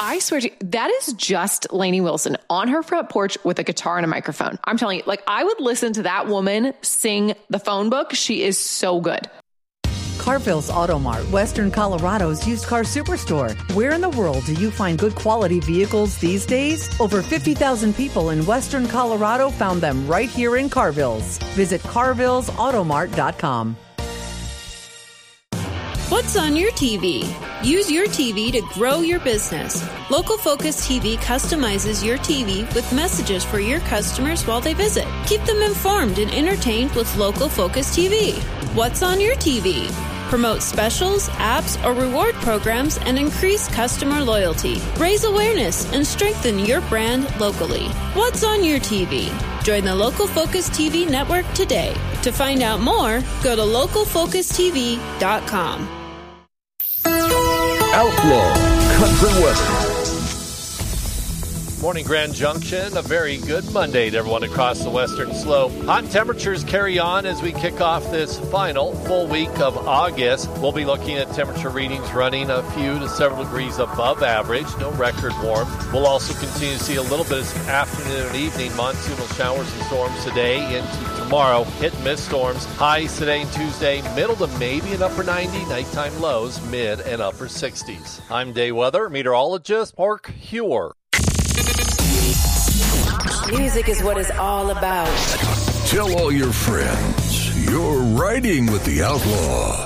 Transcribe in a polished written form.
I swear to you, that is just Lainey Wilson on her front porch with a guitar and a microphone. I'm telling you, like, I would listen to that woman sing the phone book. She is so good. Carville's Auto Mart, Western Colorado's used car superstore. Where in the world do you find good quality vehicles these days? Over 50,000 people in Western Colorado found them right here in Carville's. Visit carvillesautomart.com. What's on your TV? Use your TV to grow your business. Local Focus TV customizes your TV with messages for your customers while they visit. Keep them informed and entertained with Local Focus TV. What's on your TV? Promote specials, apps, or reward programs and increase customer loyalty. Raise awareness and strengthen your brand locally. What's on your TV? Join the Local Focus TV network today. To find out more, go to localfocustv.com. Outlaw Country Weather. Morning, Grand Junction. A very good Monday to everyone across the western slope. Hot temperatures carry on as we kick off this final full week of August. We'll be looking at temperature readings running a few to several degrees above average. No record warm. We'll also continue to see a little bit of afternoon and evening monsoonal showers and storms today into tomorrow. Hit and miss storms. Highs today and Tuesday, middle to maybe an upper 90. Nighttime lows, mid and upper 60s. I'm day weather meteorologist Mark Hewer. Music is what it's all about. Tell all your friends you're riding with the Outlaw.